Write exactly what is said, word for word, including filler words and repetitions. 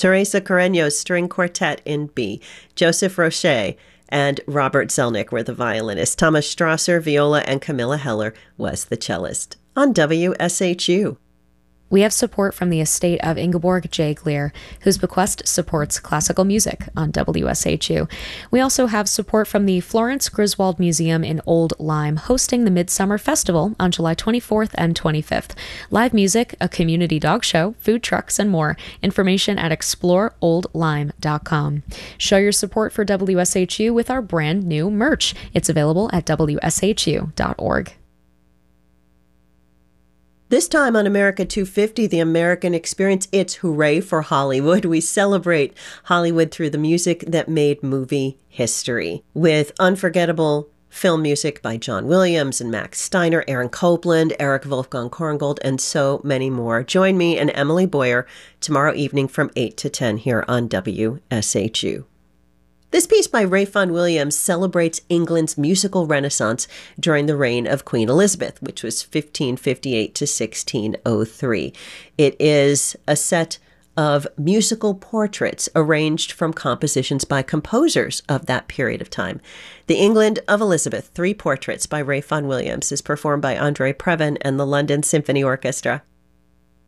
Teresa Carreño's String Quartet in B. Joseph Roche and Robert Zelnick were the violinists. Thomas Strasser, viola, and Camilla Heller was the cellist. On W S H U. We have support from the estate of Ingeborg J. Gleer, whose bequest supports classical music on W S H U. We also have support from the Florence Griswold Museum in Old Lyme, hosting the Midsummer Festival on July twenty-fourth and twenty-fifth. Live music, a community dog show, food trucks, and more. Information at explore old lyme dot com. Show your support for W S H U with our brand new merch. It's available at w s h u dot org. This time on America two fifty, The American Experience, it's Hooray for Hollywood. We celebrate Hollywood through the music that made movie history, with unforgettable film music by John Williams and Max Steiner, Aaron Copland, Eric Wolfgang Korngold, and so many more. Join me and Emily Boyer tomorrow evening from eight to ten here on W S H U. This piece by Ray Vaughan Williams celebrates England's musical renaissance during the reign of Queen Elizabeth, which was fifteen fifty-eight to sixteen oh three. It is a set of musical portraits arranged from compositions by composers of that period of time. The England of Elizabeth, Three Portraits by Ray Vaughan Williams, is performed by Andre Previn and the London Symphony Orchestra.